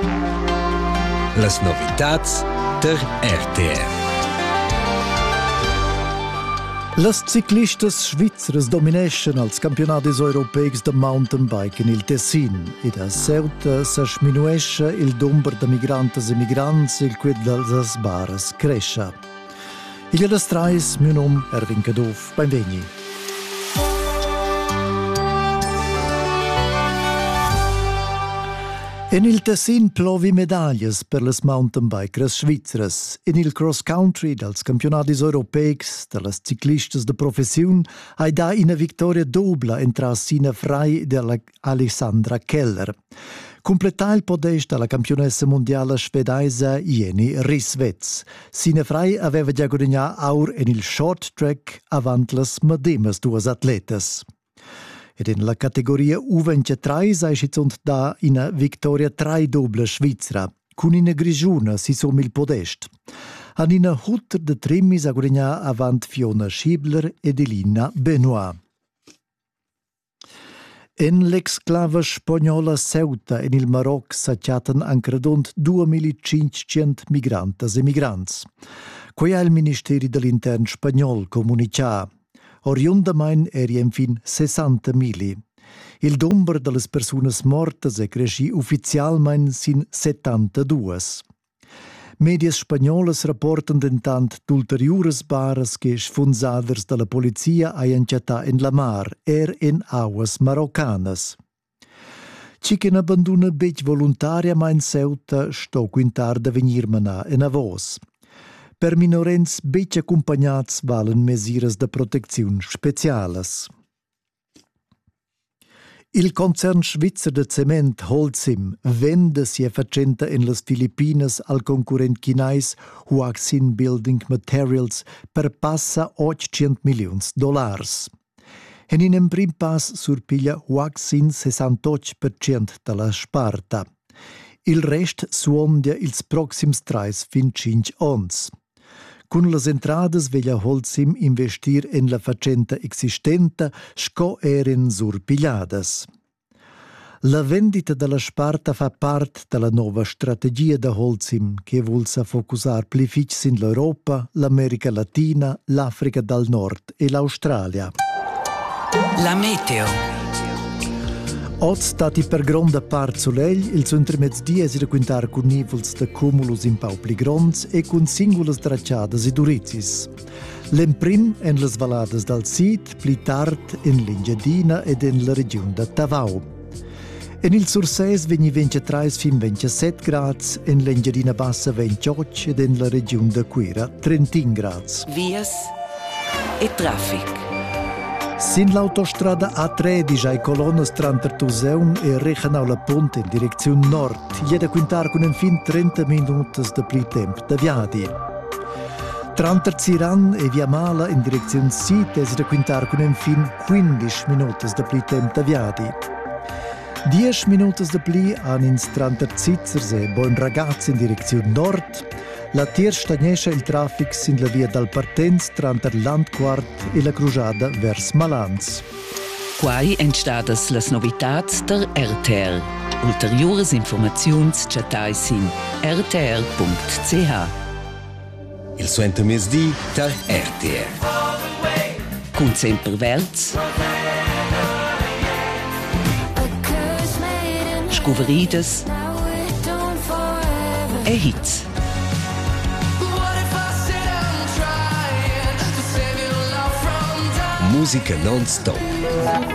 Las novitats der RTR. Las ciclistas svizras domineschan als campionatis europeics de mountainbike in il Tessin ed a Ceuta s'asminuescha il number de migrantes e migrants il quid dallas baras crescha. Igl las trais, mio nom Erwin Caduf, benvegni. En il Tessin plovi medaglias per las mountainbikeras svizras. En il cross-country dels campionatis europeics de las ciclistas de professiun hai da una victoria dubla entra Sina Frei de Alessandra Keller. Completà il podest dalla campionessa mondiale svedesa Jenny Rissvets. Sina Frei aveva già guadagnato aur en il short track avant las medemas duas atletas. Ed in la categoria U23 hai schizunt da una victoria trai dobla svizra, con una grigiuna si som il podest. An una hutter de trimmis a guadagnar avant Fiona Schibler ed Elina Benoit. En l'exclava spagnola Ceuta in il Maroc s'acciatan ancredont 2500 migrantes e migrants. Quei ha il Ministeri dell'Intern spagnol comunicato. Oriundamain eri infin 60.000. Il number de las persunas mortas e cresci ufficialmain sin 72. Medias spagnolas rapportan dentant d'ulteriures baras che sfunzaders de la polizia haian ciatà en la mar en auas maroccanas. Cichen abanduna bec voluntariamain Ceuta sto quintar da venir manà en avos. Per minorenz bec accompagnats valen mesiras de proteziun specialas. Il concern svizzer de cement Holcim vende sia facenta in las Filipinas al concurrent chinais Huaxin Building Materials per passa $800 millions. En in un prim pass surpiglia Huaxin 68% della sparta. Il rest suondia ils proxims 3-5 ons. Con las entradas veglia Holcim investir en la facenta existenta sco eren surpigliadas. La vendita della sparta fa part della nova strategia da Holcim che vulsa focusar plifics in l'Europa, l'America Latina, l'Africa dal Nord e l'Australia. La meteo. Oggi stati per gronda part solegl, il suo intermezdia è da quintar con nivels de cumulus in pau pli gronds e con singulas dracciadas e durizis. L'emprim en las valadas dal Sid, pli tard en l'Engiadina ed en la regione de Tavau. En il Surses vegni 23 fin 27 grads, en l'Engiadina bassa 28 ed en la regione de Quera 31 grads. Vias e traffic. Sin l'autostrada A13 ai colonnas Trantertuseun e Rechenau la Ponte in direzione nord, gli da quintar con fin 30 minuti de pli temp da viadi. Tranterziran e Via Mala in direzione sud es da quintar con fin 15 minuti de pli temp da viadi. 10 minuti de pli an in Tranterzitzers e Bon Ragazzi in direzione nord. La tier stagnescha il traffic sin la via dal partenz tranter Landquart e la crujada vers Malanz. Quai entstadas las novitats der RTR. Ulteriores informaziuns chatai sin rtr.ch. Il suento mesdi der RTR. Cun sempre verts. Scuverides. E hits. Musica non-stop.